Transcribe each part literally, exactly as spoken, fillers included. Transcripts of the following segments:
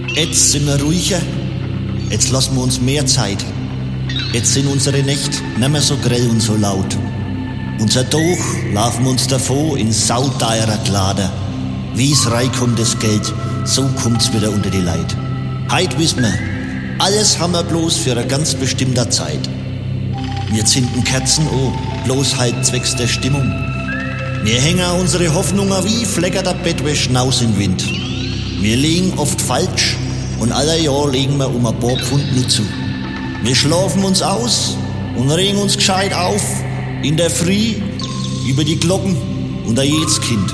Jetzt sind wir ruhiger, jetzt lassen wir uns mehr Zeit. Jetzt sind unsere Nächte nicht mehr so grell und so laut. Unser Doch laufen uns davor in sauteurer Glader. Wie's reinkommt das Geld, so kommt's wieder unter die Leid. Heut wissen wir, alles haben wir bloß für eine ganz bestimmte Zeit. Wir zünden Kerzen an, bloß halt zwecks der Stimmung. Wir hängen unsere Hoffnungen wie fleckerter Bettwäsch naus im Wind. Wir liegen oft falsch und aller Jahr legen wir um ein paar Pfund nur zu. Wir schlafen uns aus und regen uns gescheit auf in der Früh über die Glocken unter jedes Kind.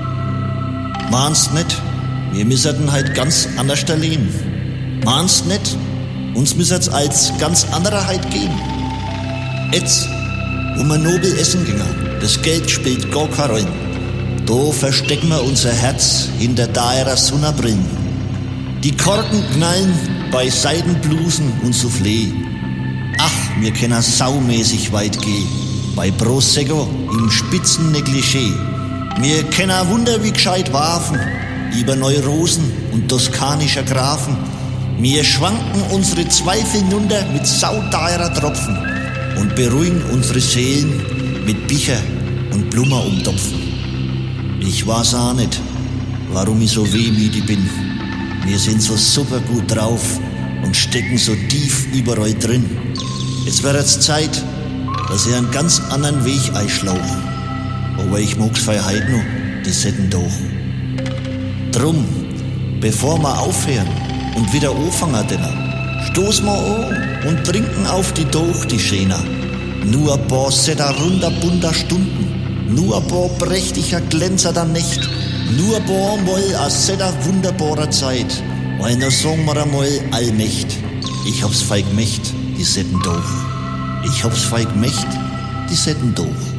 Meinst nicht, wir müssten halt ganz anders leben. Meinst nicht, uns müssen's als ganz anderer halt gehen. Jetzt, wo wir nobel essen gingen, das Geld spielt gar keine Rolle. Da verstecken wir unser Herz hinter derer Sonnenbrillen. Die Korken knallen bei Seidenblusen und Soufflé. Ach, wir können saumäßig weit gehen, bei Prosecco im spitzen Negligé. Wir können Wunder wie gescheit warfen, über Neurosen und toskanischer Grafen. Wir schwanken unsere Zweifel hinunter mit sauteurer Tropfen und beruhigen unsere Seelen mit Bücher und Blumen umtopfen. Ich weiß auch nicht, warum ich so wehmütig bin. Wir sind so super gut drauf und stecken so tief überall drin. Jetzt wäre es Zeit, dass ich einen ganz anderen Weg einschlauche. Aber ich mag's für heute noch, das hätten doch. Drum, bevor wir aufhören und wieder anfangen, denn, stoßen wir an und trinken auf die Doch, die Schöner. Nur ein paar Setter runder bunter Stunden, nur ein paar prächtiger Glänzer der Nacht, nur ein paar Mal a Setter wunderbarer Zeit. Weil noch sagen wir einmal allmächt, ich hab's feig mächt, die Setten doch. Ich hab's feig mächt, die Setten doch.